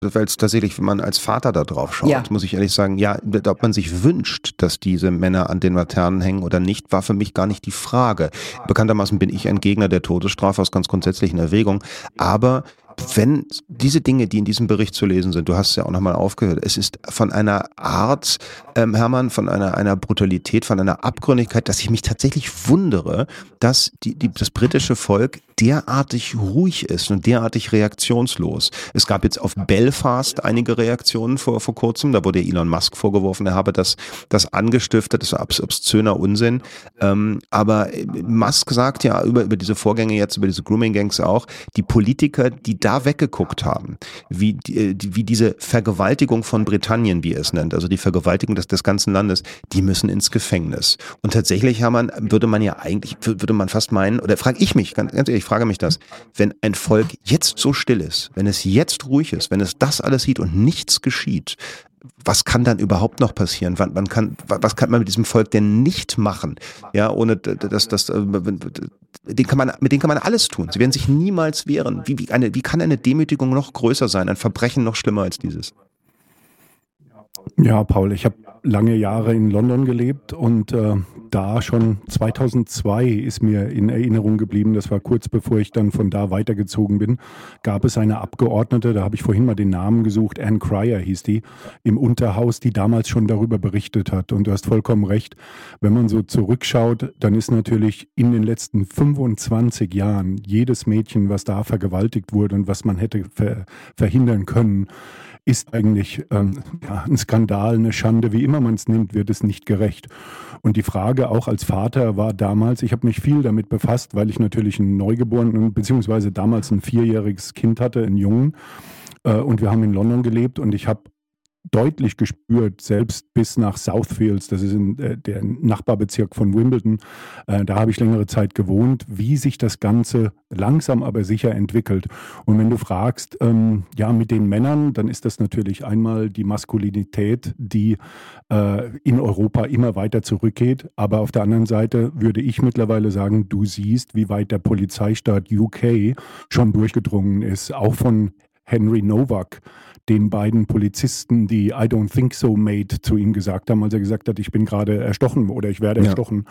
weil es tatsächlich, wenn man als Vater da drauf schaut, muss ich ehrlich sagen, ja, ob man sich wünscht, dass diese Männer an den Laternen hängen oder nicht, war für mich gar nicht die Frage. Bekanntermaßen bin ich ein Gegner der Todesstrafe aus ganz grundsätzlichen Erwägungen, aber wenn diese Dinge, die in diesem Bericht zu lesen sind, du hast es ja auch nochmal aufgehört, es ist von einer Art, Hermann, von einer Brutalität, von einer Abgründigkeit, dass ich mich tatsächlich wundere, dass das britische Volk derartig ruhig ist und derartig reaktionslos. Es gab jetzt auf Belfast einige Reaktionen vor kurzem, da wurde Elon Musk vorgeworfen, er habe das angestiftet, das war obszöner Unsinn. Aber Musk sagt ja über diese Vorgänge jetzt, über diese Grooming-Gangs auch, die Politiker, die da weggeguckt haben, wie diese Vergewaltigung von Britannien, wie er es nennt, also die Vergewaltigung des ganzen Landes, die müssen ins Gefängnis. Und tatsächlich, Hermann, würde man fast meinen, oder frage ich mich, ganz ehrlich, ich frage mich das, wenn ein Volk jetzt so still ist, wenn es jetzt ruhig ist, wenn es das alles sieht und nichts geschieht, was kann dann überhaupt noch passieren? Was kann man mit diesem Volk denn nicht machen? Ja, ohne mit denen kann man alles tun. Sie werden sich niemals wehren. Wie kann eine Demütigung noch größer sein? Ein Verbrechen noch schlimmer als dieses? Ja, Paul, ich habe lange Jahre in London gelebt und da schon 2002 ist mir in Erinnerung geblieben, das war kurz bevor ich dann von da weitergezogen bin, gab es eine Abgeordnete, da habe ich vorhin mal den Namen gesucht, Ann Cryer hieß die, im Unterhaus, die damals schon darüber berichtet hat. Und du hast vollkommen recht, wenn man so zurückschaut, dann ist natürlich in den letzten 25 Jahren jedes Mädchen, was da vergewaltigt wurde und was man hätte verhindern können, ist eigentlich ein Skandal, eine Schande, wie immer man es nimmt, wird es nicht gerecht. Und die Frage auch als Vater war damals, ich habe mich viel damit befasst, weil ich natürlich einen Neugeborenen, beziehungsweise damals ein 4-jähriges Kind hatte, einen Jungen, und wir haben in London gelebt und ich habe deutlich gespürt, selbst bis nach Southfields, das ist der Nachbarbezirk von Wimbledon, da habe ich längere Zeit gewohnt, wie sich das Ganze langsam aber sicher entwickelt. Und wenn du fragst, mit den Männern, dann ist das natürlich einmal die Maskulinität, die in Europa immer weiter zurückgeht. Aber auf der anderen Seite würde ich mittlerweile sagen, du siehst, wie weit der Polizeistaat UK schon durchgedrungen ist, auch von Henry Novak, den beiden Polizisten, die I don't think so mate zu ihm gesagt haben, als er gesagt hat, ich bin gerade erstochen oder ich werde erstochen.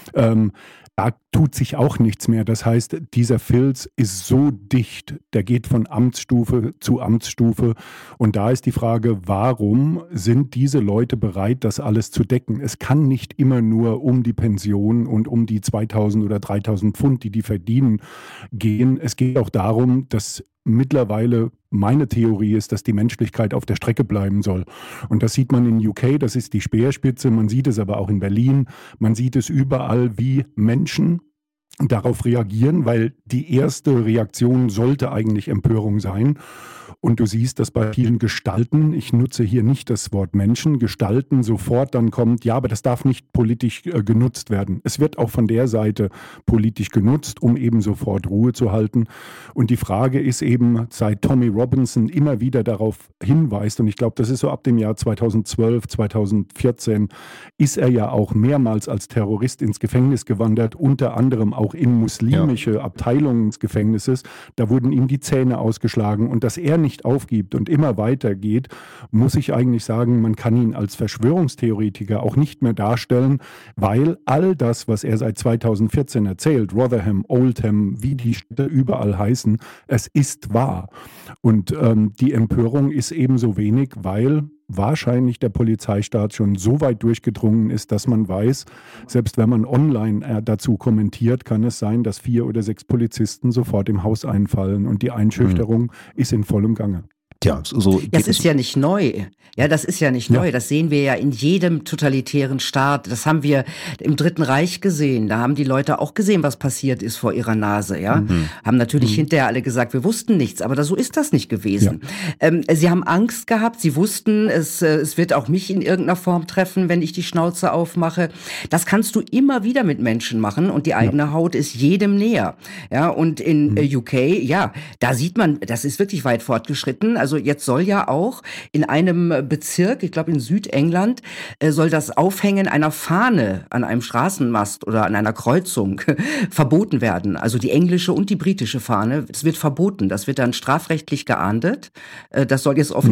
Da tut sich auch nichts mehr. Das heißt, dieser Filz ist so dicht, der geht von Amtsstufe zu Amtsstufe. Und da ist die Frage, warum sind diese Leute bereit, das alles zu decken? Es kann nicht immer nur um die Pension und um die 2.000 oder 3.000 Pfund, die verdienen, gehen. Es geht auch darum, dass mittlerweile meine Theorie ist, dass die Menschlichkeit auf der Strecke bleiben soll. Und das sieht man in UK, das ist die Speerspitze, man sieht es aber auch in Berlin, man sieht es überall, wie Menschen darauf reagieren, weil die erste Reaktion sollte eigentlich Empörung sein. Und du siehst, dass bei vielen Gestalten, ich nutze hier nicht das Wort Menschen, Gestalten sofort dann kommt, ja, aber das darf nicht politisch genutzt werden. Es wird auch von der Seite politisch genutzt, um eben sofort Ruhe zu halten. Und die Frage ist eben, seit Tommy Robinson immer wieder darauf hinweist, und ich glaube, das ist so ab dem Jahr 2012, 2014, ist er ja auch mehrmals als Terrorist ins Gefängnis gewandert, unter anderem auch in muslimische Abteilungen des Gefängnisses. Da wurden ihm die Zähne ausgeschlagen und dass er nicht aufgibt und immer weitergeht, muss ich eigentlich sagen, man kann ihn als Verschwörungstheoretiker auch nicht mehr darstellen, weil all das, was er seit 2014 erzählt, Rotherham, Oldham, wie die Städte überall heißen, es ist wahr. Und die Empörung ist ebenso wenig, weil wahrscheinlich der Polizeistaat schon so weit durchgedrungen ist, dass man weiß, selbst wenn man online dazu kommentiert, kann es sein, dass 4 oder 6 Polizisten sofort im Haus einfallen und die Einschüchterung ist in vollem Gange. Ja, das ist ja nicht neu. Ja, das ist ja nicht neu. Das sehen wir ja in jedem totalitären Staat. Das haben wir im Dritten Reich gesehen. Da haben die Leute auch gesehen, was passiert ist vor ihrer Nase. Ja, haben natürlich hinterher alle gesagt, wir wussten nichts. Aber so ist das nicht gewesen. Ja. Sie haben Angst gehabt. Sie wussten, es wird auch mich in irgendeiner Form treffen, wenn ich die Schnauze aufmache. Das kannst du immer wieder mit Menschen machen und die eigene Haut ist jedem näher. Ja, und in UK, da sieht man, das ist wirklich weit fortgeschritten. Also Also jetzt soll ja auch in einem Bezirk, ich glaube in Südengland, soll das Aufhängen einer Fahne an einem Straßenmast oder an einer Kreuzung verboten werden. Also die englische und die britische Fahne, es wird verboten. Das wird dann strafrechtlich geahndet. Das soll jetzt